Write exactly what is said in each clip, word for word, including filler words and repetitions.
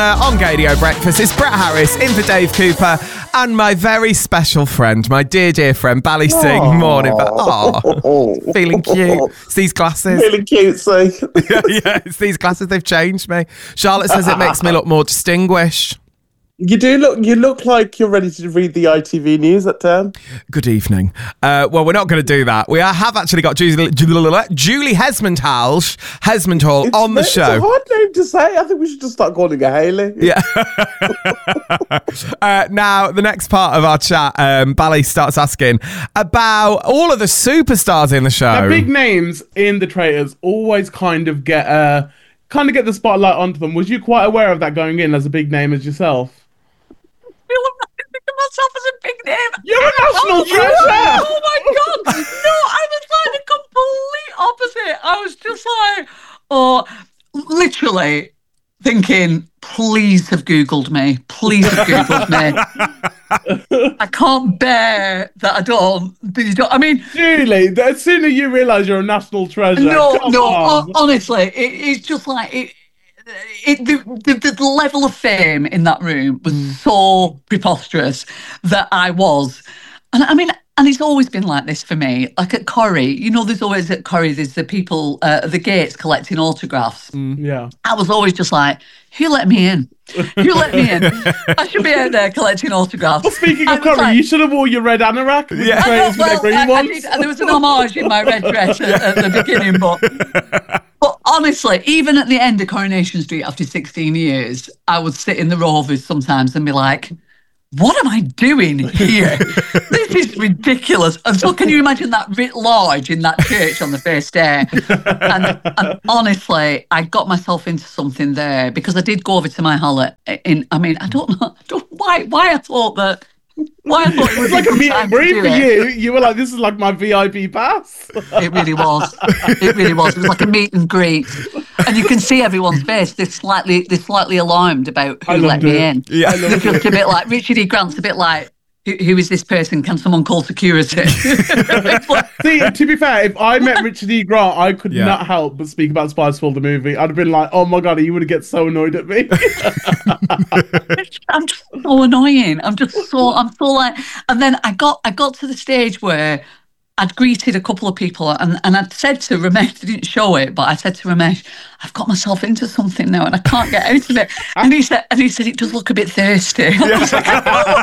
Madonna on Gadio Breakfast. It's Brett Harris in for Dave Cooper and my very special friend, my dear, dear friend, Bally Singh. Morning. Oh, feeling cute. It's these glasses. Feeling cutesy. yeah, yeah, it's these glasses. They've changed me. Charlotte says it makes me look more distinguished. You do look. You look like you're ready to read the I T V news at ten. Good evening. Uh, well, we're not going to do that. We are, have actually got Julie, Julie Hesmondhalgh, Hesmondhall It's, on the it's show. It's a hard name to say. I think we should just start calling her Hayley. Yeah. uh, now, the next part of our chat, um, Bally starts asking about all of the superstars in the show. Now, big names in the traitors always kind of get uh, kind of get the spotlight onto them. Was you quite aware of that going in as a big name as yourself? I think of myself as a big name. You're a national oh, treasure. Yeah. Oh my god! No, I was like the complete opposite. I was just like, oh, literally thinking, please have Googled me. Please have Googled me. I can't bear that I don't. But you don't. I mean, Julie, the sooner you realise you're a national treasure. No, come no. on. ho- honestly, it, it's just like it. It, the, the, the level of fame in that room was Mm. so preposterous that I was, and I mean, and it's always been like this for me. Like at Corrie, you know, there's always at Corrie, there's the people uh, at the gates collecting autographs. Yeah. I was always just like, who let me in? Who let me in? I should be out there collecting autographs. Well, speaking I of was Corrie, like- you should have wore your red anorak with Yeah. the I know, traitors with their well, green I, I ones. did, there was an homage in my red dress at, at the beginning, but but honestly, even at the end of Coronation Street after sixteen years, I would sit in the Rovers sometimes and be like, what am I doing here? This is ridiculous. And so can you imagine that writ large in that church on the first day? And, and honestly, I got myself into something there because I did go over to my hall in, I mean, I don't know I don't, why why I thought that, why I thought it It was was like a meet and greet for it. you. You were like, this is like my V I P pass. It really was. It really was. It was like a meet and greet. And you can see everyone's face. They're slightly, they're slightly alarmed about who I let loved me it. in. Yeah. I They're loved just a bit like, Richard E. Grant's a bit like, who, who is this person? Can someone call security? See, to be fair, if I met Richard E. Grant, I could Yeah. not help but speak about Spiceful the movie. I'd have been like, oh my god, you would have get so annoyed at me. I'm just so annoying. I'm just so, I'm so like, and then I got, I got to the stage where I'd greeted a couple of people and, and I'd said to Ramesh, I didn't show it, but I said to Ramesh, I've got myself into something now and I can't get out of it. And he said, and he said, it does look a bit thirsty. I was like,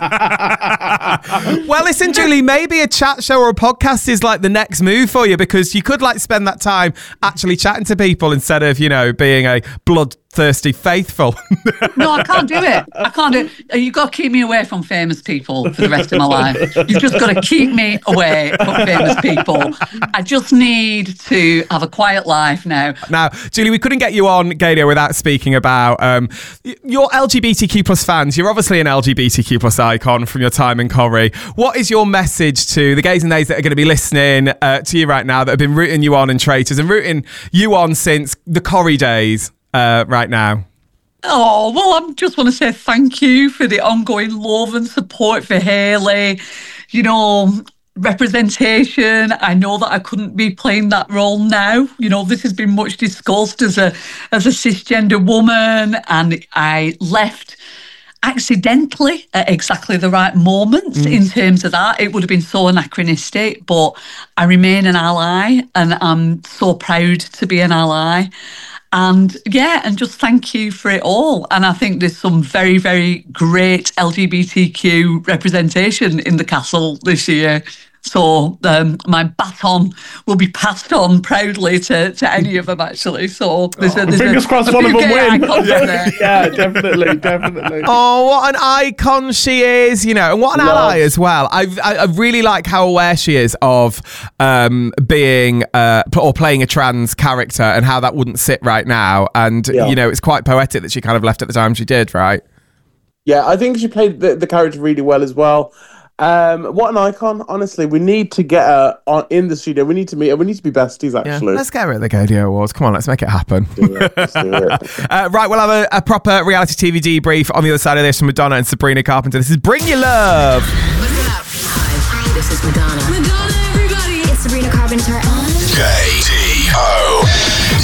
oh. Well, listen, Julie, maybe a chat show or a podcast is like the next move for you because you could like spend that time actually chatting to people instead of, you know, being a bloodthirsty faithful. No, I can't do it. I can't do it. You've got to keep me away from famous people for the rest of my life. You've just got to keep me away from famous people. I just need to have a quiet life now. Now, Julie, we couldn't get you on Gadio without speaking about um, y- your L G B T Q plus fans. You're obviously an L G B T Q plus icon from your time in Corrie. What is your message to the gays and theys that are going to be listening uh, to you right now that have been rooting you on in Traitors and rooting you on since the Corrie days uh, right now? Oh, well, I just want to say thank you for the ongoing love and support for Hayley. You know, representation. I know that I couldn't be playing that role now. You know, this has been much discussed as a as a cisgender woman, and I left accidentally at exactly the right moment mm. in terms of that. It would have been so anachronistic, but I remain an ally and I'm so proud to be an ally. And yeah, and just thank you for it all. And I think there's some very, very great L G B T Q representation in the castle this year. So um, my baton will be passed on proudly to, to any of them, actually. So there's oh, a, there's fingers a, crossed a one of them win. Yeah. yeah, definitely, definitely. Oh, what an icon she is, you know, and what an Love. ally as well. I, I I really like how aware she is of um, being uh, or playing a trans character and how that wouldn't sit right now. And, Yeah. you know, it's quite poetic that she kind of left at the time she did, right? Yeah, I think she played the, the character really well as well. Um, what an icon, honestly. We need to get her on, in the studio. We need to meet her. We need to be besties, actually. Let's get her at the Gadio Awards. Come on, let's make it happen. Do it. Let's do it. uh, right, we'll have a, a proper reality T V debrief on the other side of this from Madonna and Sabrina Carpenter. This is Bring Your Love. What's up? Hi, this is Madonna. Madonna, everybody. It's Sabrina Carpenter on K T O.